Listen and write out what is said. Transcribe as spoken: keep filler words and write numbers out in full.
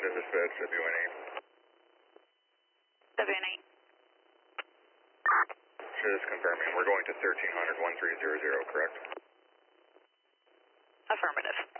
dispatch, W N eight. W N eight. Just confirming, we're going to thirteen hundred, one three zero zero, correct? Affirmative.